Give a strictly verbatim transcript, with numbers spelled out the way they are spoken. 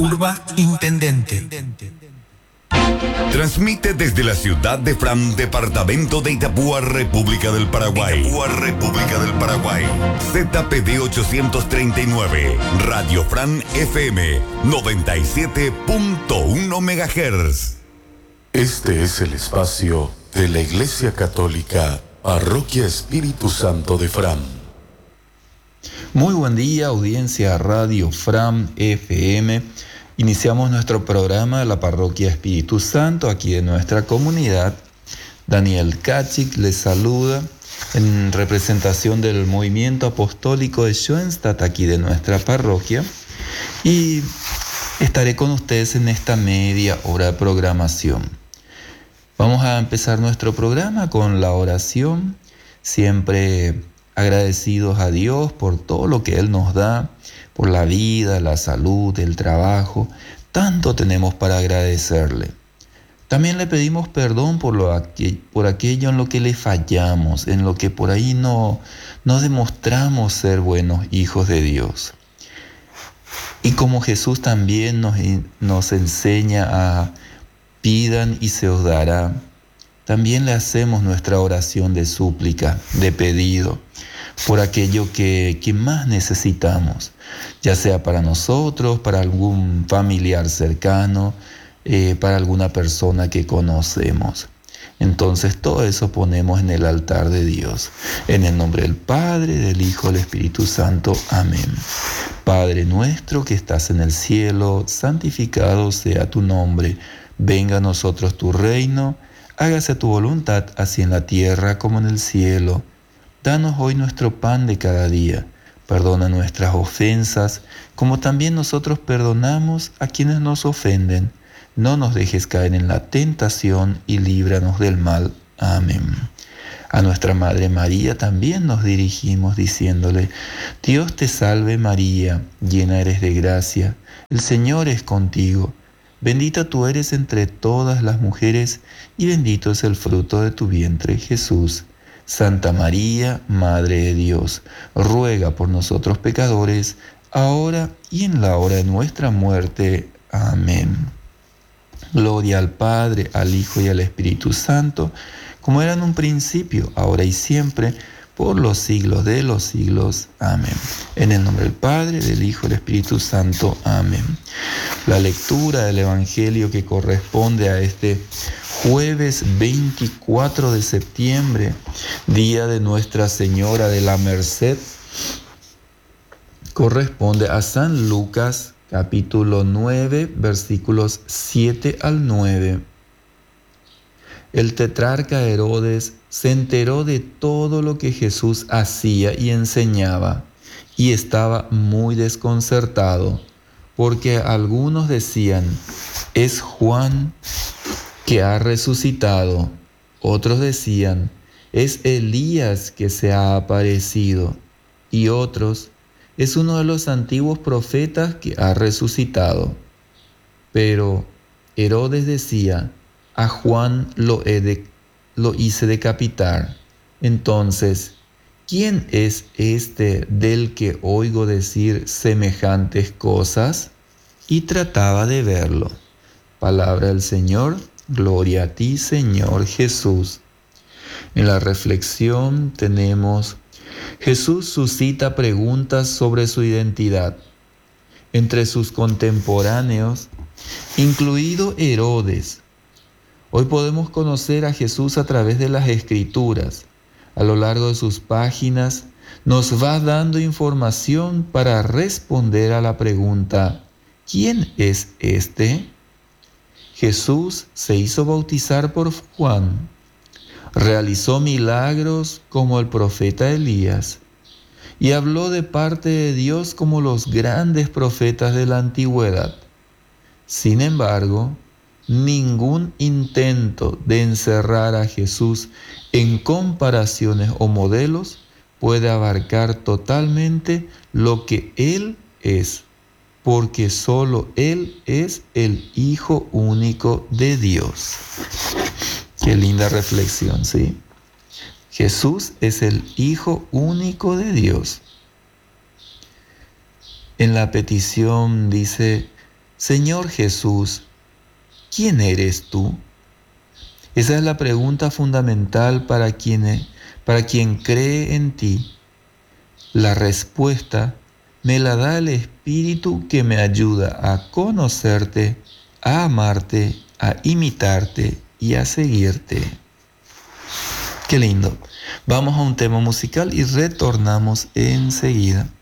Urba Intendente. Transmite desde la ciudad de Fran, departamento de Itapúa, República del Paraguay. Itapúa, República del Paraguay. Z P D ochocientos treinta y nueve, Radio Fran F M noventa y siete punto uno megahertz. Este es el espacio de la Iglesia Católica Parroquia Espíritu Santo de Fran. Muy buen día, audiencia Radio Fran F M. Iniciamos nuestro programa de la Parroquia Espíritu Santo, aquí de nuestra comunidad. Daniel Kachik les saluda en representación del movimiento apostólico de Schoenstatt, aquí de nuestra parroquia. Y estaré con ustedes en esta media hora de programación. Vamos a empezar nuestro programa con la oración, siempre agradecidos a Dios por todo lo que Él nos da, por la vida, la salud, el trabajo. Tanto tenemos para agradecerle. También le pedimos perdón por, lo, por aquello en lo que le fallamos, en lo que por ahí no, no demostramos ser buenos hijos de Dios. Y como Jesús también nos, nos enseña a pidan y se os dará, también le hacemos nuestra oración de súplica, de pedido, por aquello que, que más necesitamos, ya sea para nosotros, para algún familiar cercano, eh, para alguna persona que conocemos. Entonces todo eso ponemos en el altar de Dios. En el nombre del Padre, del Hijo, del Espíritu Santo. Amén. Padre nuestro que estás en el cielo, santificado sea tu nombre. Venga a nosotros tu reino, hágase tu voluntad, así en la tierra como en el cielo. Danos hoy nuestro pan de cada día. Perdona nuestras ofensas, como también nosotros perdonamos a quienes nos ofenden. No nos dejes caer en la tentación y líbranos del mal. Amén. A nuestra Madre María también nos dirigimos diciéndole: Dios te salve María, llena eres de gracia, el Señor es contigo. Bendita tú eres entre todas las mujeres y bendito es el fruto de tu vientre, Jesús. Santa María, Madre de Dios, ruega por nosotros pecadores, ahora y en la hora de nuestra muerte. Amén. Gloria al Padre, al Hijo y al Espíritu Santo, como era en un principio, ahora y siempre, por los siglos de los siglos. Amén. En el nombre del Padre, del Hijo y del Espíritu Santo. Amén. La lectura del Evangelio que corresponde a este jueves veinticuatro de septiembre, día de Nuestra Señora de la Merced, corresponde a San Lucas, capítulo nueve, versículos siete al nueve. El tetrarca Herodes se enteró de todo lo que Jesús hacía y enseñaba, y estaba muy desconcertado, porque algunos decían: es Juan que ha resucitado. Otros decían: es Elías que se ha aparecido. Y otros: es uno de los antiguos profetas que ha resucitado. Pero Herodes decía: a Juan lo, he de, lo hice decapitar. Entonces, ¿quién es este del que oigo decir semejantes cosas? Y trataba de verlo. Palabra del Señor. Gloria a ti, Señor Jesús. En la reflexión tenemos: Jesús suscita preguntas sobre su identidad. Entre sus contemporáneos, incluido Herodes, hoy podemos conocer a Jesús a través de las Escrituras. A lo largo de sus páginas nos va dando información para responder a la pregunta: ¿quién es este? Jesús se hizo bautizar por Juan. Realizó milagros como el profeta Elías y habló de parte de Dios como los grandes profetas de la antigüedad. Sin embargo, ningún intento de encerrar a Jesús en comparaciones o modelos puede abarcar totalmente lo que Él es, porque solo Él es el Hijo único de Dios. Qué linda reflexión, ¿sí? Jesús es el Hijo único de Dios. En la petición dice: Señor Jesús, ¿quién eres tú? Esa es la pregunta fundamental para quien, para quien cree en ti. La respuesta me la da el Espíritu que me ayuda a conocerte, a amarte, a imitarte y a seguirte. Qué lindo. Vamos a un tema musical y retornamos enseguida.